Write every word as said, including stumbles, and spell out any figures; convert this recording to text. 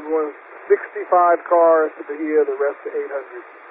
was sixty-five cars to Bahia, the rest to eight hundred.